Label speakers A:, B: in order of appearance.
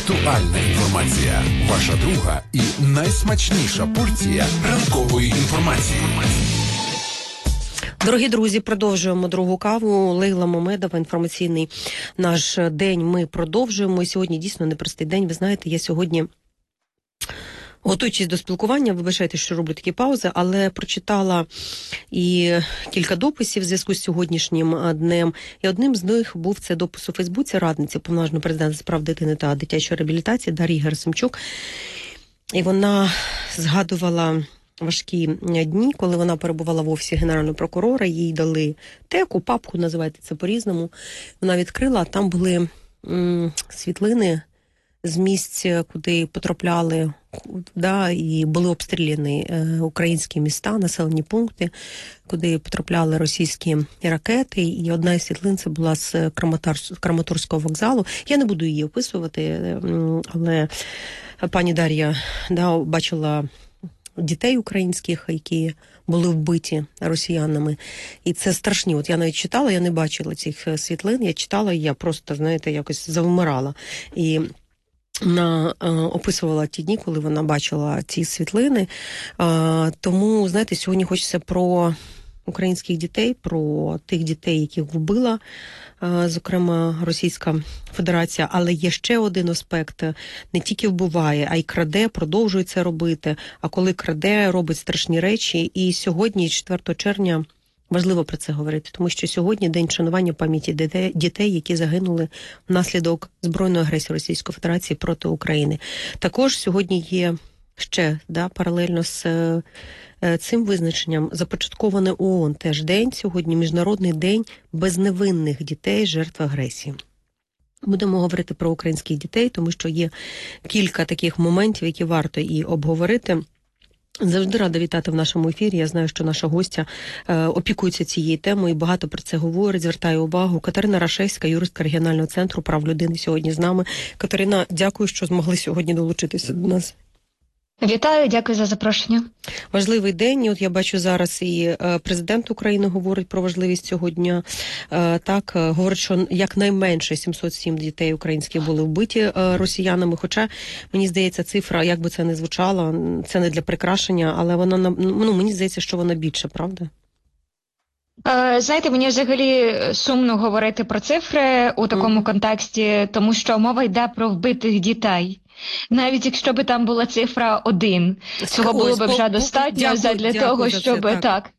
A: Актуальна інформація. Ваша друга і найсмачніша порція ранкової інформації.
B: Дорогі друзі, продовжуємо другу каву. Лейла Мамедова, інформаційний наш день ми продовжуємо. І сьогодні дійсно непростий день. Ви знаєте, я сьогодні, готуючись до спілкування, вибачайте, що роблю такі паузи, але прочитала і кілька дописів в зв'язку з сьогоднішнім днем. І одним з них був це допис у Фейсбуці радниці повноважного президента з прав дитини та дитячої реабілітації Дар'ї Герасимчук. І вона згадувала важкі дні, коли вона перебувала в офісі генерального прокурора, їй дали теку, папку, називаєте це по-різному. Вона відкрила, а там були світлини з місць, куди потрапляли, і були обстріляні українські міста, населені пункти, куди потрапляли російські ракети. І одна із світлин це була з Краматорського вокзалу. Я не буду її описувати, але пані Дар'я бачила дітей українських, які були вбиті росіянами. І це страшні. От я навіть читала, я не бачила цих світлин, я читала, і я просто, знаєте, якось завмирала. І вона описувала ті дні, коли вона бачила ці світлини. Тому, знаєте, сьогодні хочеться про українських дітей, про тих дітей, яких вбила, зокрема, Російська Федерація. Але є ще один аспект. Не тільки вбиває, а й краде, продовжує це робити. А коли краде, робить страшні речі. І сьогодні, 4 червня, важливо про це говорити, тому що сьогодні день вшанування пам'яті дітей, які загинули внаслідок збройної агресії Російської Федерації проти України. Також сьогодні є ще, паралельно з цим визначенням, започаткований ООН теж день, сьогодні Міжнародний день безневинних дітей, жертв агресії. Будемо говорити про українських дітей, тому що є кілька таких моментів, які варто і обговорити. Завжди рада вітати в нашому ефірі. Я знаю, що наша гостя опікується цією темою і багато про це говорить, звертає увагу. Катерина Рашевська, юристка регіонального центру прав людини, сьогодні з нами. Катерина, дякую, що змогли сьогодні долучитися до нас.
C: Вітаю, дякую за запрошення.
B: Важливий день. І от я бачу зараз і президент України говорить про важливість цього дня. Говорить, що якнайменше 707 дітей українських були вбиті росіянами. Хоча, мені здається, цифра, як би це не звучало, це не для прикрашення, але вона, мені здається, що вона більше, правда?
C: Знаєте, мені взагалі сумно говорити про цифри у такому контексті, тому що мова йде про вбитих дітей. Навіть якщо би там була цифра 1, цього було б вже достатньо для того, щоб